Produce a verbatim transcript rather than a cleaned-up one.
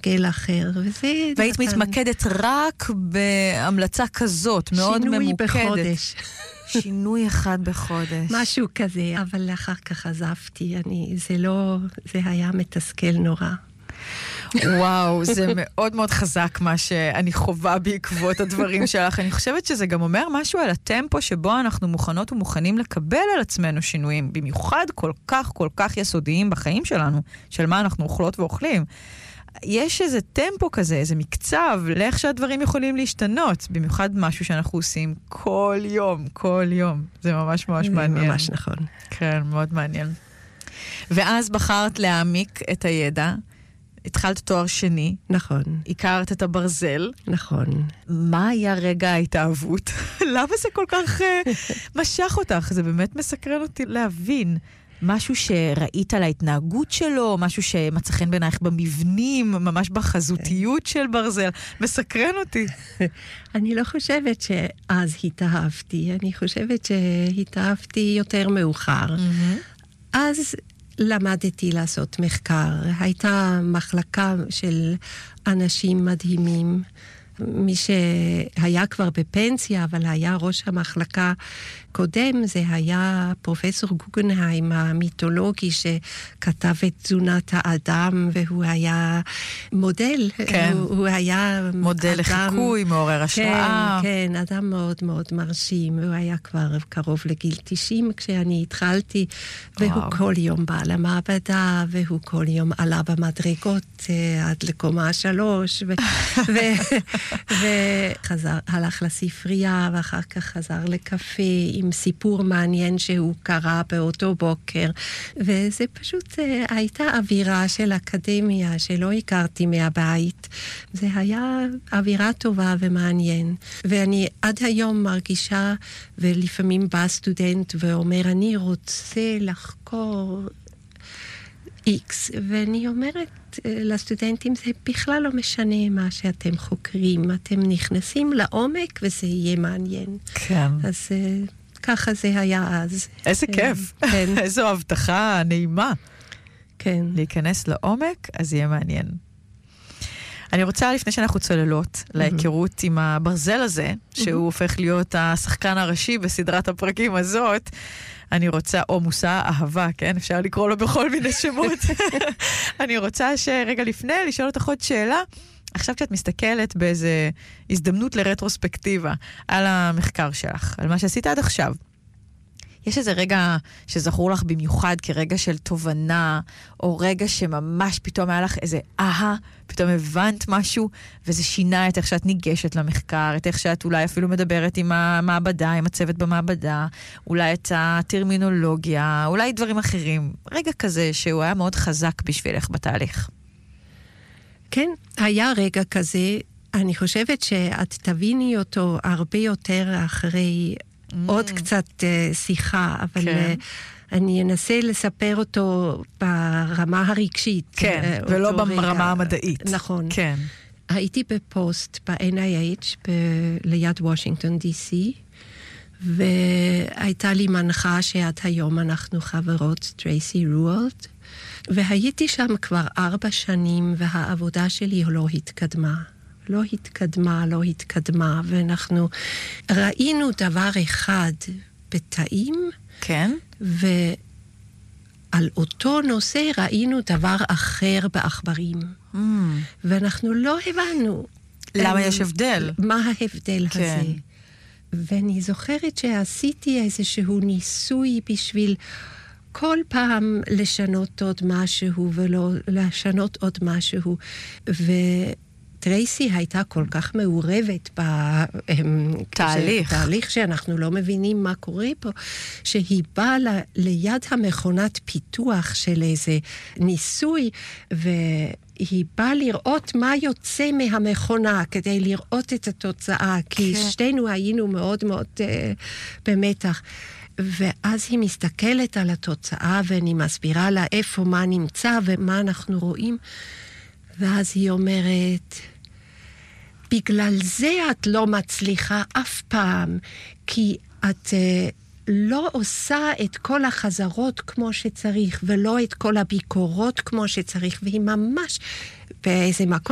מתסכל אחר. וזה והיית נתן... מתמקדת רק בהמלצה כזאת, מאוד שינוי ממוקדת. בחודש. שינוי אחד בחודש. משהו כזה, אבל אחר כך עזבתי. אני, זה לא, זה היה מתסכל נורא. וואו, זה מאוד מאוד חזק מה שאני חובה בעקבות הדברים שלך. אני חושבת שזה גם אומר משהו על הטמפו שבו אנחנו מוכנות ומוכנים לקבל על עצמנו שינויים, במיוחד כל כך כל כך יסודיים בחיים שלנו, של מה אנחנו אוכלות ואוכלים. יש איזה טמפו כזה, איזה מקצב, לאיך שהדברים יכולים להשתנות, במיוחד משהו שאנחנו עושים כל יום, כל יום. זה ממש ממש מעניין. ממש נכון. כן, מאוד מעניין. ואז בחרת להעמיק את הידע, התחלת תואר שני. נכון. הכרת את הברזל. נכון. מה היה רגע ההתאהבות? למה זה כל כך uh, משך אותך? זה באמת מסקרן אותי להבין. משהו שראית על ההתנהגות שלו, משהו שמצא חן בעינייך במבנים, ממש בחזותיות של ברזל. מסקרן אותי. אני לא חושבת שאז התאהבתי. אני חושבת שהתאהבתי יותר מאוחר. אז למדתי לעשות מחקר. הייתה מחלקה של אנשים מדהימים, מי שהיה כבר בפנסיה, אבל היה ראש המחלקה קודם, זה היה פרופסור גוגנהיים, המיתולוגי, שכתב את תזונת האדם, והוא היה מודל. כן. הוא, הוא היה מודל אדם, לחיקוי, מעורר השראה. כן, כן, אדם מאוד מאוד מרשים. הוא היה כבר קרוב לגיל תשעים כשאני התחלתי, והוא וואו. כל יום בא למעבדה, והוא כל יום עלה במדרגות עד לקומה שלוש, ו... ו... וחזר, הלך לספרייה, ואחר כך חזר לקפה עם סיפור מעניין שהוא קרא באותו בוקר, וזה פשוט הייתה אווירה של אקדמיה שלא הכרתי מהבית. זה היה אווירה טובה ומעניין. ואני עד היום מרגישה, ולפעמים בא סטודנט ואומר, אני רוצה לחקור איקס, ואני אומרת לסטודנטים, זה בכלל לא משנה מה שאתם חוקרים, אתם נכנסים לעומק וזה יהיה מעניין. כן. אז ככה זה היה אז. איזה כיף. כן. איזו הבטחה נעימה. כן. להיכנס לעומק, אז יהיה מעניין. אני רוצה, לפני שאנחנו צוללות, להיכרות עם הברזל הזה, שהוא הופך להיות השחקן הראשי בסדרת הפרקים הזאת, אני רוצה, או מושא אהבה, כן? אפשר לקרוא לו בכל מיני שמות. אני רוצה שרגע לפני לשאול אותך עוד שאלה, עכשיו כשאת מסתכלת באיזה הזדמנות לרטרוספקטיבה על המחקר שלך, על מה שעשית עד עכשיו, יש איזה רגע שזכור לך במיוחד כרגע של תובנה, או רגע שממש פתאום היה לך איזה אהה, פתאום הבנת משהו, וזה שינה את איך שאת ניגשת למחקר, את איך שאת אולי אפילו מדברת עם המעבדה, עם הצוות במעבדה, אולי את הטרמינולוגיה, אולי דברים אחרים. רגע כזה שהוא היה מאוד חזק בשבילך בתהליך. כן, היה רגע כזה. אני חושבת שאת תביני אותו הרבה יותר אחרי Mm. עוד קצת uh, שיחה, אבל כן. uh, אני אנסה לספר אותו ברמה הרגשית. כן, uh, ולא ברמה רגע. המדעית. נכון. כן. הייתי בפוסט ב-אן איי אייץ' ב- ליד וושינגטון די סי, והייתה לי מנחה שעד היום אנחנו חברות, טרייסי רואלד, והייתי שם כבר ארבע שנים, והעבודה שלי לא התקדמה. לא התקדמה, לא התקדמה, ואנחנו ראינו דבר אחד בתאים, כן. ועל אותו נושא ראינו דבר אחר בעכברים. Mm. ואנחנו לא הבנו. למה יש הבדל? מה ההבדל כן. הזה? ואני זוכרת שעשיתי איזשהו ניסוי בשביל כל פעם לשנות עוד משהו, ולא לשנות עוד משהו, ו... טרייסי הייתה כל כך מעורבת בתהליך. תהליך שאנחנו לא מבינים מה קורה פה, שהיא באה ל, ליד המכונת פיתוח של איזה ניסוי, והיא באה לראות מה יוצא מהמכונה, כדי לראות את התוצאה, כי כן. שתינו היינו מאוד מאוד uh, במתח. ואז היא מסתכלת על התוצאה, ואני מסבירה לה איפה מה נמצא ומה אנחנו רואים, ואז היא אומרת, בגלל זה את לא מצליחה אף פעם, כי את uh, לא עושה את כל החזרות כמו שצריך, ולא את כל הביקורות כמו שצריך, והיא ממש באיזה מקום